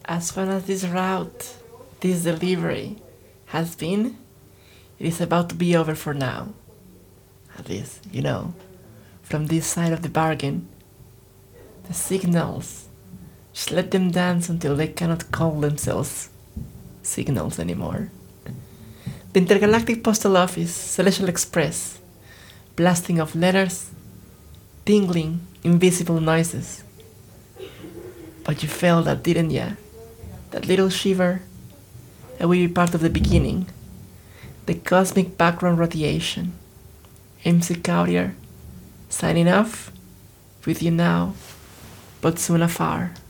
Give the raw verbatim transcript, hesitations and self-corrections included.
As fun as this route, this delivery has been, it is about to be over for now. At least, you know, from this side of the bargain. The signals, just let them dance until they cannot call themselves signals anymore. The Intergalactic Postal Office, Celestial Express, blasting of letters, tingling, invisible noises. But you felt that, didn't ya? That little shiver? That will be part of the beginning. The cosmic background radiation. M C Courier, signing off, with you now, but soon afar.